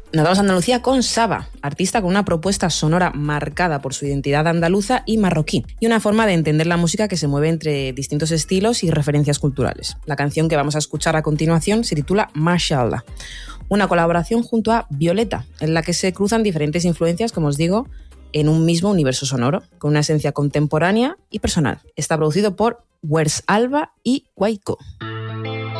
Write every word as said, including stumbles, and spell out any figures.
Nos vamos a Andalucía con Saba, artista con una propuesta sonora marcada por su identidad andaluza y marroquí, y una forma de entender la música que se mueve entre distintos estilos y referencias culturales. La canción que vamos a escuchar a continuación se titula Mashallah, una colaboración junto a Violeta, en la que se cruzan diferentes influencias, como os digo, en un mismo universo sonoro, con una esencia contemporánea y personal. Está producido por Wers Alba y Guayco.